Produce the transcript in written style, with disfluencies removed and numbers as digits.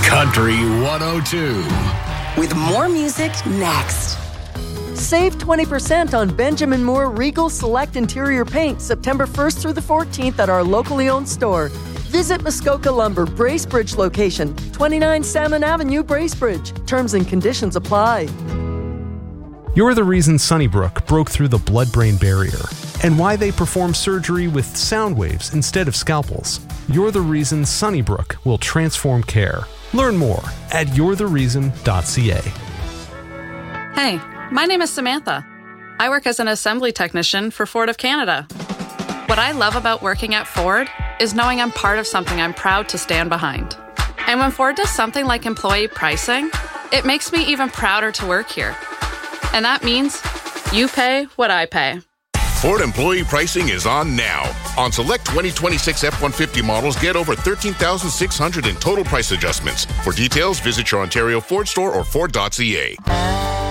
Country 102. With more music next. Save 20% on Benjamin Moore Regal Select Interior Paint September 1st through the 14th at our locally owned store. Visit Muskoka Lumber, Bracebridge location, 29 Salmon Avenue, Bracebridge. Terms and conditions apply. You're the reason Sunnybrook broke through the blood-brain barrier and why they perform surgery with sound waves instead of scalpels. You're the reason Sunnybrook will transform care. Learn more at you'rethereason.ca. Hey, my name is Samantha. I work as an assembly technician for Ford of Canada. What I love about working at Ford is knowing I'm part of something I'm proud to stand behind. And when Ford does something like employee pricing, it makes me even prouder to work here. And that means you pay what I pay. Ford employee pricing is on now. On select 2026 F-150 models, get over $13,600 in total price adjustments. For details, visit your Ontario Ford store or Ford.ca.